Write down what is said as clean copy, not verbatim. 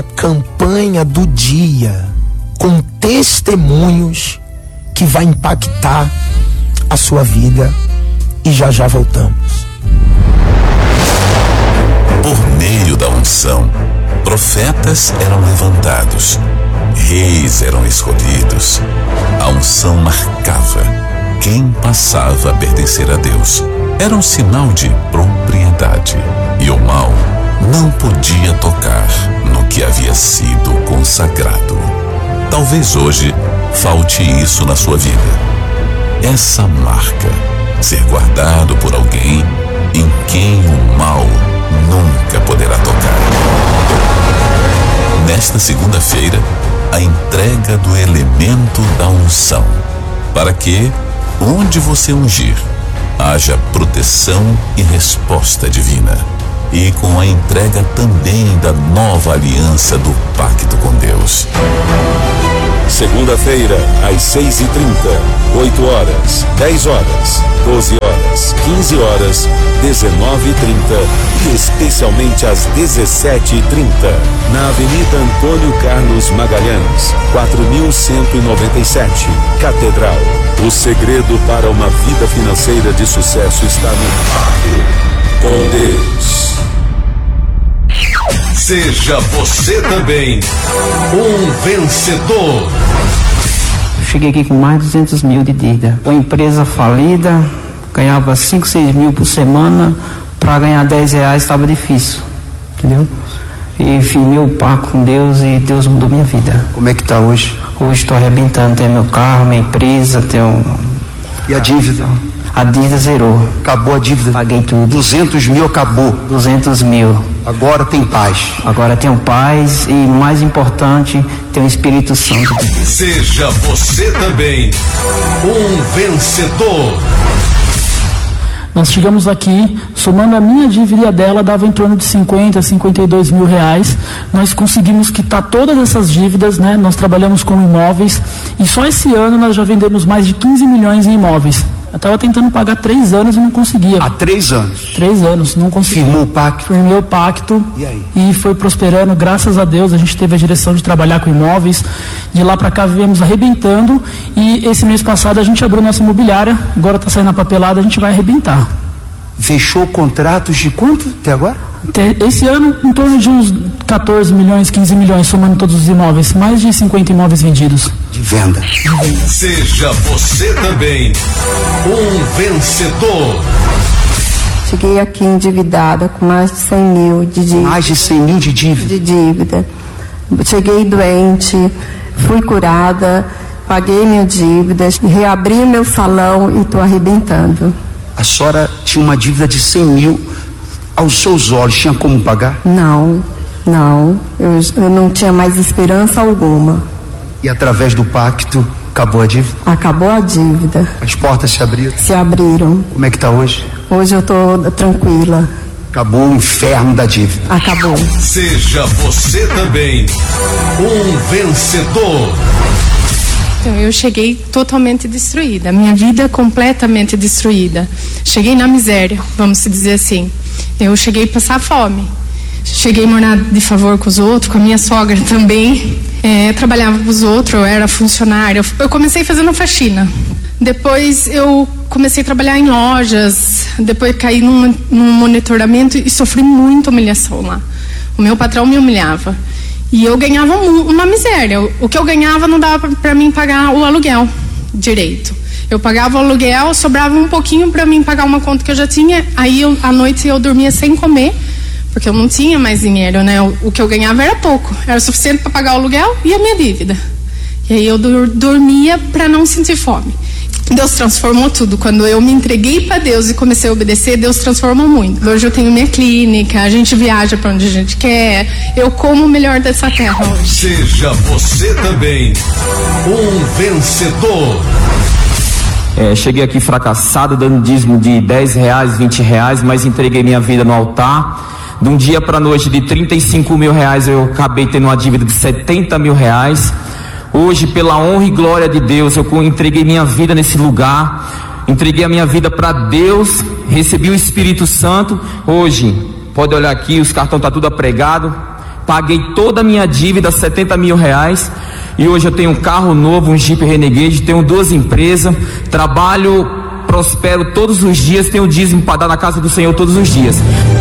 Campanha do dia com testemunhos que vai impactar a sua vida, e já já voltamos. Por meio da unção, profetas eram levantados, reis eram escolhidos. A unção marcava quem passava a pertencer a Deus. Era um sinal de propriedade, e o mal não podia tocar no que havia sido consagrado. Talvez hoje falte isso na sua vida. Essa marca, ser guardado por alguém em quem o mal nunca poderá tocar. Nesta segunda-feira, a entrega do elemento da unção, para que, onde você ungir, haja proteção e resposta divina. E com a entrega também da nova aliança do pacto com Deus. Segunda-feira, às 6h30, 8 horas, 10 horas, 12 horas, 15 horas, 19h30 e especialmente às 17h30, na Avenida Antônio Carlos Magalhães, 4197, Catedral. O segredo para uma vida financeira de sucesso está no pacto com Deus. Seja você também um vencedor. Cheguei aqui com mais de 200 mil de dívida. Uma empresa falida, ganhava 5, 6 mil por semana. Para ganhar 10 reais estava difícil, entendeu? E firmei o pacto com Deus e Deus mudou minha vida. Como é que tá hoje? Hoje estou arrebentando, tenho meu carro, minha empresa, tenho... E a dívida? A dívida zerou. Acabou a dívida? Paguei tudo. 200 mil acabou. 200 mil. Agora tem paz. Agora tenho paz e, mais importante, tenho o Espírito Santo. Seja você também um vencedor. Nós chegamos aqui, somando a minha dívida e a dela, dava em torno de 50, 52 mil reais. Nós conseguimos quitar todas essas dívidas, né? Nós trabalhamos com imóveis e só esse ano nós já vendemos mais de 15 milhões em imóveis. Eu estava tentando pagar 3 anos e não conseguia. Há 3 anos? 3 anos, não conseguia. Firmou o pacto? Firmei o pacto. E aí? E foi prosperando, graças a Deus. A gente teve a direção de trabalhar com imóveis. De lá para cá viemos arrebentando. E esse mês passado a gente abriu nossa imobiliária. Agora está saindo a papelada, a gente vai arrebentar. Fechou contratos de quanto até agora? Esse ano, em torno de uns 14 milhões, 15 milhões, somando todos os imóveis. Mais de 50 imóveis vendidos. De venda. Seja você também um vencedor. Cheguei aqui endividada com mais de 100 mil de dívida. Mais de 100 mil de dívida? De dívida. Cheguei doente, fui curada, paguei minha dívida, reabri o meu salão e estou arrebentando. A senhora tinha uma dívida de 100 mil. Aos seus olhos, tinha como pagar? Não. Eu não tinha mais esperança alguma. E através do pacto, acabou a dívida? Acabou a dívida. As portas se abriram? Se abriram. Como é que está hoje? Hoje eu estou tranquila. Acabou o inferno da dívida. Acabou. Seja você também um vencedor. Então, eu cheguei totalmente destruída, minha vida completamente destruída. Cheguei na miséria, vamos se dizer assim. Eu cheguei a passar fome. Cheguei a morar de favor com os outros, com a minha sogra também. Trabalhava com os outros, eu era funcionária. Eu comecei fazendo faxina. Depois eu comecei a trabalhar em lojas. Depois caí num monitoramento e sofri muita humilhação lá. O meu patrão me humilhava. E eu ganhava uma miséria. O que eu ganhava não dava para mim pagar o aluguel direito. Eu pagava o aluguel, sobrava um pouquinho para mim pagar uma conta que eu já tinha. Aí à noite eu dormia sem comer, porque eu não tinha mais dinheiro, né? O que eu ganhava era pouco. Era suficiente para pagar o aluguel e a minha dívida. E aí eu dormia para não sentir fome. Deus transformou tudo. Quando eu me entreguei para Deus e comecei a obedecer, Deus transformou muito. Hoje eu tenho minha clínica, a gente viaja para onde a gente quer, eu como o melhor dessa terra hoje. Seja você também um vencedor. Cheguei aqui fracassado, dando dízimo de 10 reais, 20 reais, mas entreguei minha vida no altar. De um dia para a noite, de 35 mil reais, eu acabei tendo uma dívida de 70 mil reais. Hoje, pela honra e glória de Deus, eu entreguei minha vida nesse lugar, entreguei a minha vida para Deus, recebi o Espírito Santo. Hoje, pode olhar aqui, os cartões tá tudo apregado, paguei toda a minha dívida, 70 mil reais, e hoje eu tenho um carro novo, um Jeep Renegade, tenho 2 empresas, trabalho, prospero todos os dias, tenho dízimo para dar na casa do Senhor todos os dias.